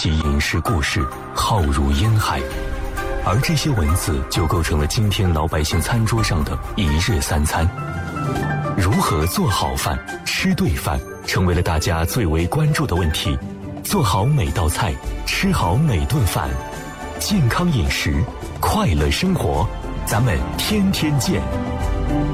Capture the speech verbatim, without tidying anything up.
其饮食故事浩如烟海，而这些文字就构成了今天老百姓餐桌上的一日三餐。如何做好饭、吃对饭，成为了大家最为关注的问题。做好每道菜，吃好每顿饭，健康饮食，快乐生活，咱们天天见。